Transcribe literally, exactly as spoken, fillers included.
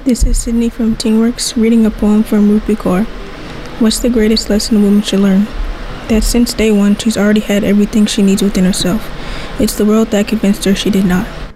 This is Sydney from TeenWorks reading a poem from Rupi Kaur. What's the greatest lesson a woman should learn? That since day one, she's already had everything she needs within herself. It's the world that convinced her she did not.